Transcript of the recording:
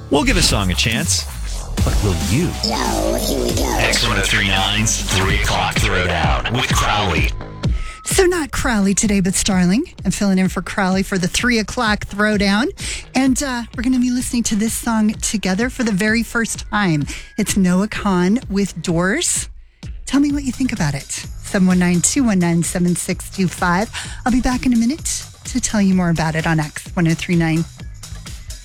We'll give a song a chance. But will you? Yo, here we go. X1039's 3 o'clock throwdown with Crowley. So not Crowley today, but Starling. I'm filling in for Crowley for the 3 o'clock throwdown. And we're going to be listening to this song together for the very first time. It's Noah Kahan with Doors. Tell me what you think about it. 719-219-7625. I'll be back in a minute to tell you more about it on X1039.